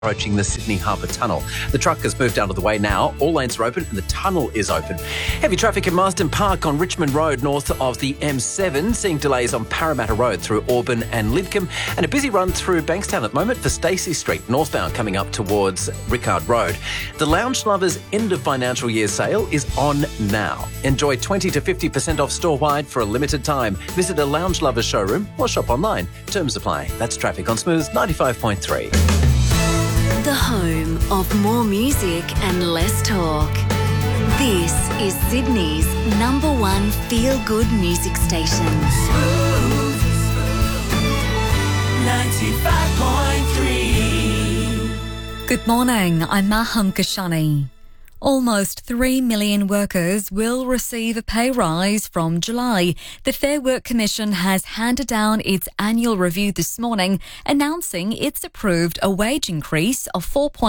approaching the Sydney Harbour Tunnel. The truck has moved out of the way now. All lanes are open and the tunnel is open. Heavy traffic in Marsden Park on Richmond Road north of the M7, seeing delays on Parramatta Road through Auburn and Lidcombe, and a busy run through Bankstown at the moment for Stacey Street, northbound coming up towards Rickard Road. The Lounge Lovers end of financial year sale is on now. Enjoy 20 to 50% off store-wide for a limited time. Visit a Lounge Lovers showroom or shop online. Terms apply. That's traffic on Smooth 95.3. The home of more music and less talk. This is Sydney's #1 feel-good music station. Smooth 95.3. Good morning, I'm Maham Kashani. Almost 3 million workers will receive a pay rise from July. The Fair Work Commission has handed down its annual review this morning, announcing it's approved a wage increase of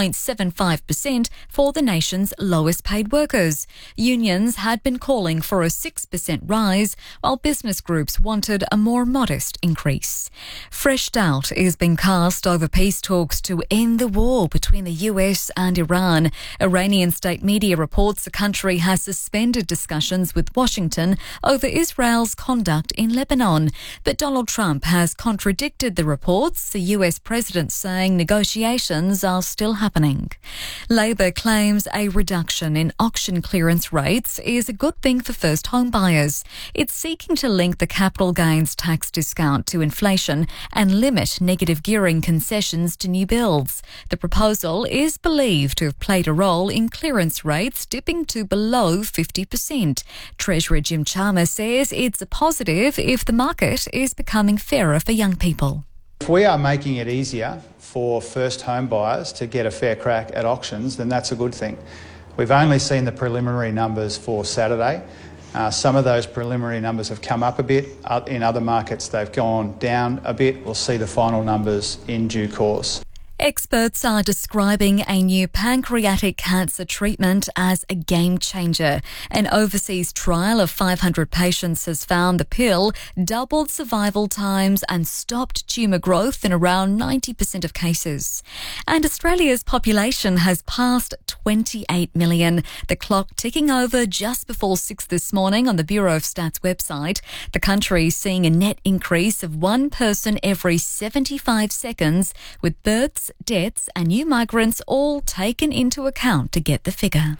4.75% for the nation's lowest paid workers. Unions had been calling for a 6% rise, while business groups wanted a more modest increase. Fresh doubt is being cast over peace talks to end the war between the US and Iran. Iranian state media reports the country has suspended discussions with Washington over Israel's conduct in Lebanon. But Donald Trump has contradicted the reports, the US president saying negotiations are still happening. Labor claims a reduction in auction clearance rates is a good thing for first home buyers. It's seeking to link the capital gains tax discount to inflation and limit negative gearing concessions to new builds. The proposal is believed to have played a role in clearance rates dipping to below 50%. Treasurer Jim Chalmers says it's a positive if the market is becoming fairer for young people. If we are making it easier for first home buyers to get a fair crack at auctions, then that's a good thing. We've only seen the preliminary numbers for Saturday. Some of those preliminary numbers have come up a bit. In other markets, they've gone down a bit. We'll see the final numbers in due course. Experts are describing a new pancreatic cancer treatment as a game changer. An overseas trial of 500 patients has found the pill doubled survival times and stopped tumour growth in around 90% of cases. And Australia's population has passed 28 million. The clock ticking over just before 6 this morning on the Bureau of Stats website. The country is seeing a net increase of one person every 75 seconds, with births, deaths and new migrants all taken into account to get the figure.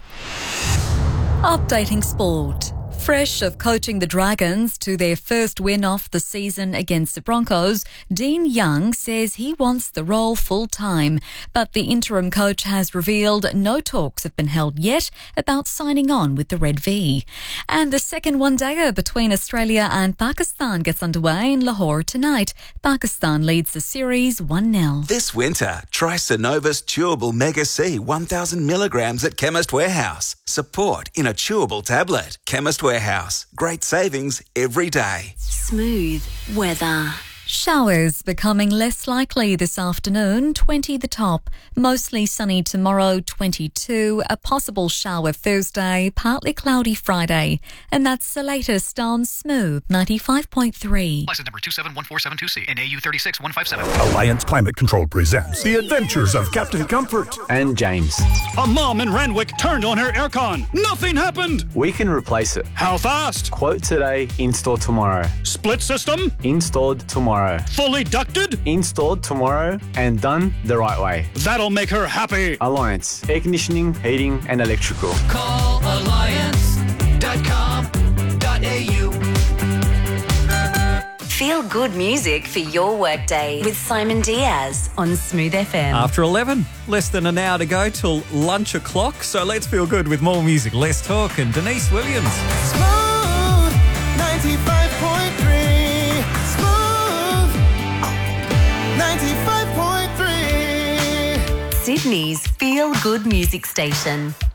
Updating sport. Fresh of coaching the Dragons to their first win of the season against the Broncos, Dean Young says he wants the role full-time, but the interim coach has revealed no talks have been held yet about signing on with the Red V. And the second one-dayer between Australia and Pakistan gets underway in Lahore tonight. Pakistan leads the series 1-0. This winter, try Synovus Chewable Mega C 1,000 milligrams at Chemist Warehouse. Support in a chewable tablet. Chemist Warehouse. Great savings every day. Smooth weather. Showers becoming less likely this afternoon, 20 the top. Mostly sunny tomorrow, 22. A possible shower Thursday, partly cloudy Friday. And that's the latest on Smooth 95.3. License number 271472C and AU 36157. Alliance Climate Control presents The Adventures of Captain Comfort and James. A mom in Randwick turned on her aircon. Nothing happened. We can replace it. How fast? Quote today, install tomorrow. Split system? Installed tomorrow. Fully ducted? Installed tomorrow and done the right way. That'll make her happy. Alliance. Air conditioning, heating and electrical. Call alliance.com.au. Feel good music for your workday with Simon Diaz on Smooth FM. After 11, less than an hour to go till lunch o'clock. So let's feel good with more music, less talk, and Denise Williams. Smooth 95.3. 95.3. Sydney's feel-good music station.